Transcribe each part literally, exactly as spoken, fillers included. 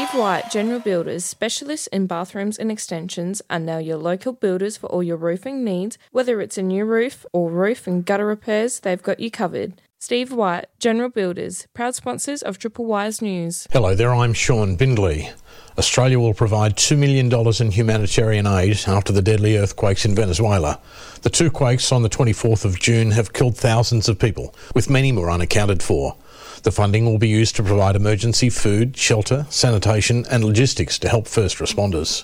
Steve White, General Builders, specialists in bathrooms and extensions, are now your local builders for all your roofing needs. Whether it's a new roof or roof and gutter repairs, they've got you covered. Steve White, General Builders, proud sponsors of Triple Wise News. Hello there, I'm Sean Bindley. Australia will provide two million dollars in humanitarian aid after the deadly earthquakes in Venezuela. The two quakes on the twenty-fourth of June have killed thousands of people, with many more unaccounted for. The funding will be used to provide emergency food, shelter, sanitation and logistics to help first responders.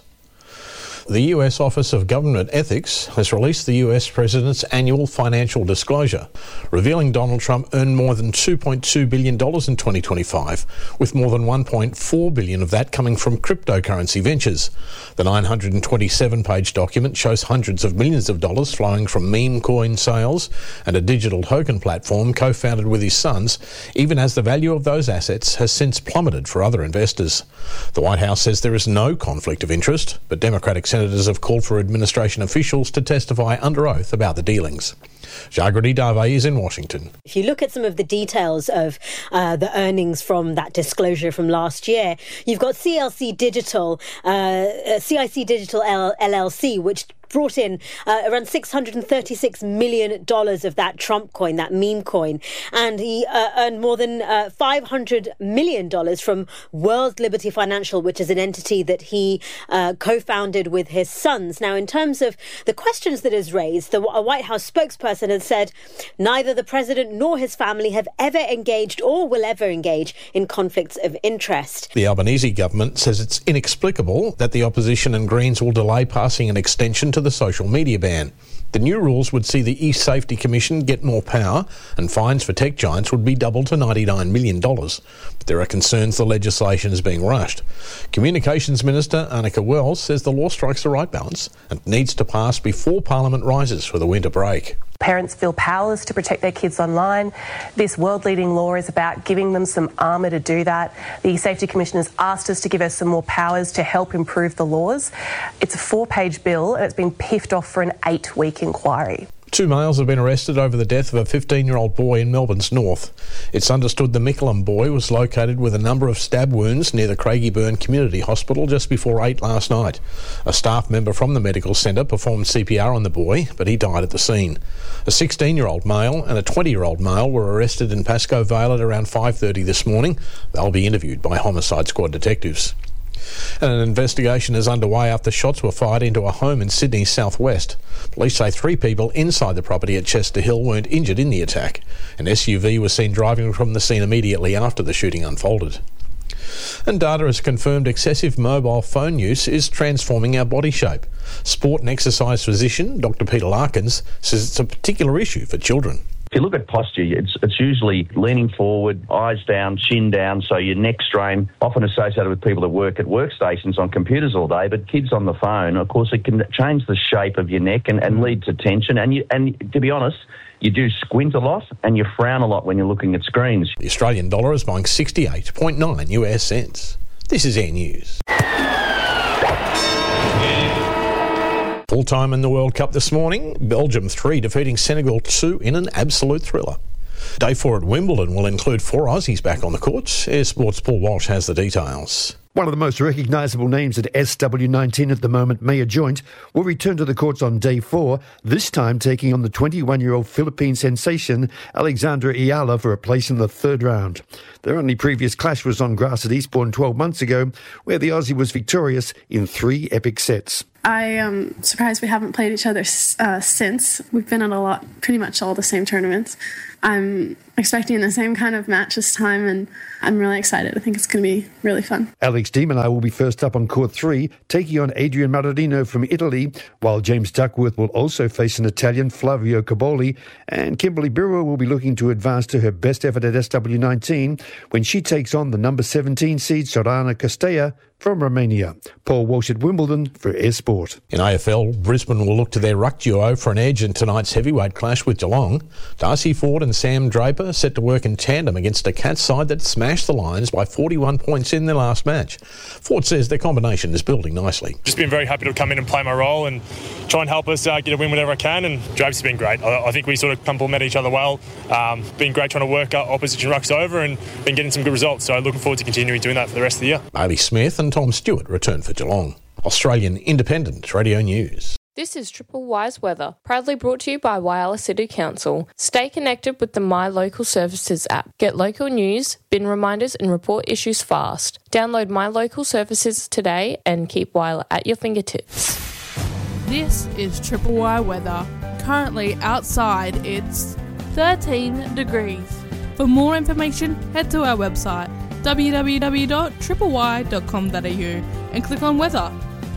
The U S Office of Government Ethics has released the U S President's annual financial disclosure, revealing Donald Trump earned more than two point two billion dollars in twenty twenty-five, with more than one point four billion dollars of that coming from cryptocurrency ventures. The nine hundred twenty-seven page document shows hundreds of millions of dollars flowing from meme coin sales and a digital token platform co-founded with his sons, even as the value of those assets has since plummeted for other investors. The White House says there is no conflict of interest, but Democratic senators have called for administration officials to testify under oath about the dealings. Jagrati Dave is in Washington. If you look at some of the details of uh, the earnings from that disclosure from last year, you've got C L C Digital, uh, C I C Digital L L C, which brought in uh, around six hundred thirty-six million dollars of that Trump coin, that meme coin. And he uh, earned more than uh, five hundred million dollars from World Liberty Financial, which is an entity that he uh, co-founded with his sons. Now, in terms of the questions that is raised, the White House spokesperson has said neither the president nor his family have ever engaged or will ever engage in conflicts of interest. The Albanese government says it's inexplicable that the opposition and Greens will delay passing an extension to the social media ban. The new rules would see the E-Safety Commission get more power, and fines for tech giants would be doubled to ninety-nine million dollars. But there are concerns the legislation is being rushed. Communications Minister Annika Wells says the law strikes the right balance and needs to pass before Parliament rises for the winter break. Parents feel powerless to protect their kids online. This world-leading law is about giving them some armour to do that. The Safety Commission has asked us to give us some more powers to help improve the laws. It's a four-page bill and it's been piffed off for an eight-week inquiry. Two males have been arrested over the death of a fifteen-year-old boy in Melbourne's north. It's understood the Mickleham boy was located with a number of stab wounds near the Craigieburn Community Hospital just before eight last night. A staff member from the medical centre performed C P R on the boy, but he died at the scene. A sixteen-year-old male and a twenty-year-old male were arrested in Pascoe Vale at around five thirty this morning. They'll be interviewed by Homicide Squad detectives. And an investigation is underway after shots were fired into a home in Sydney's southwest. Police say three people inside the property at Chester Hill weren't injured in the attack. An S U V was seen driving from the scene immediately after the shooting unfolded. And data has confirmed excessive mobile phone use is transforming our body shape. Sport and exercise physician Doctor Peter Larkins says it's a particular issue for children. If you look at posture, it's, it's usually leaning forward, eyes down, chin down, so your neck strain, often associated with people that work at workstations on computers all day, but kids on the phone, of course, it can change the shape of your neck and, and lead to tension. And, you, and to be honest, you do squint a lot and you frown a lot when you're looking at screens. The Australian dollar is buying sixty-eight point nine U S cents. This is Air News. Full time in the World Cup this morning, Belgium three defeating Senegal two in an absolute thriller. Day four at Wimbledon will include four Aussies back on the courts. Air Sports' Paul Walsh has the details. One of the most recognisable names at S W nineteen at the moment, Maya Joint, will return to the courts on day four, this time taking on the twenty-one-year-old Philippine sensation Alexandra Ayala for a place in the third round. Their only previous clash was on grass at Eastbourne twelve months ago, where the Aussie was victorious in three epic sets. I am surprised we haven't played each other uh, since. We've been at a lot, pretty much all the same tournaments. I'm expecting the same kind of match this time, and I'm really excited. I think it's going to be really fun. Alex de Minaur will be first up on court three, taking on Adrian Marino from Italy, while James Duckworth will also face an Italian, Flavio Caboli, and Kimberly Birrell will be looking to advance to her best effort at S W nineteen when she takes on the number seventeen seed Sorana Castella from Romania. Paul Walsh at Wimbledon for Air Sport. In A F L, Brisbane will look to their ruck duo for an edge in tonight's heavyweight clash with Geelong. Darcy Ford and Sam Draper set to work in tandem against a Cats side that smashed the Lions by forty-one points in their last match. Ford says their combination is building nicely. Just been very happy to come in and play my role and try and help us uh, get a win whenever I can, and Drape's been great. I, I think we sort of complement each other well. Um, been great trying to work uh, opposition rucks over and been getting some good results, so looking forward to continuing doing that for the rest of the year. Bailey Smith and Tom Stewart return for Geelong. Australian Independent Radio News. This is Triple Y's weather, proudly brought to you by Whyalla City Council. Stay connected with the My Local Services app. Get local news, bin reminders and report issues fast. Download My Local Services today and keep Whyalla at your fingertips. This is Triple Y weather. Currently outside it's thirteen degrees. For more information, head to our website w w w dot triple y dot com dot a u and click on weather.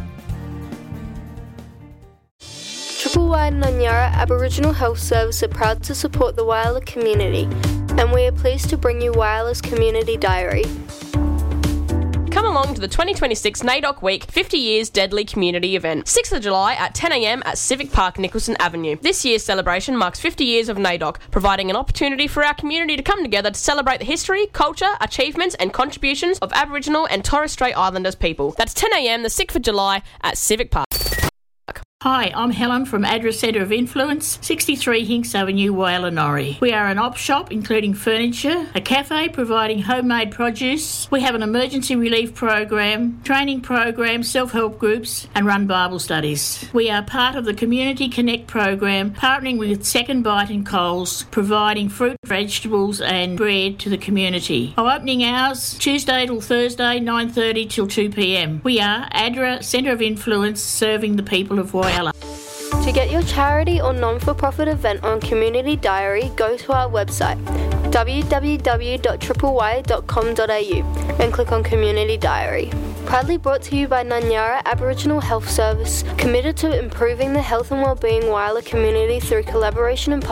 Triple Y Nanyara Aboriginal Health Service are proud to support the Whyalla community, and we are pleased to bring you Whyalla's Community Diary. Come along to the twenty twenty-six NAIDOC Week fifty Years Deadly Community Event, sixth of July at ten a m at Civic Park, Nicholson Avenue. This year's celebration marks fifty years of NAIDOC, providing an opportunity for our community to come together to celebrate the history, culture, achievements and contributions of Aboriginal and Torres Strait Islanders people. That's ten a m the sixth of July at Civic Park. Hi, I'm Helen from Adra Centre of Influence, sixty-three Hinks Avenue, Whyalla, Norrie. We are an op shop including furniture, a cafe providing homemade produce. We have an emergency relief program, training program, self-help groups and run Bible studies. We are part of the Community Connect program, partnering with Second Bite and Coles, providing fruit, vegetables and bread to the community. Our opening hours, Tuesday till Thursday, nine thirty till two p m. We are Adra Centre of Influence, serving the people of Whyalla. To get your charity or non-for-profit event on Community Diary, go to our website w w w dot triple y dot com dot a u and click on Community Diary. Proudly brought to you by Nanyara Aboriginal Health Service, committed to improving the health and wellbeing Whyalla community through collaboration and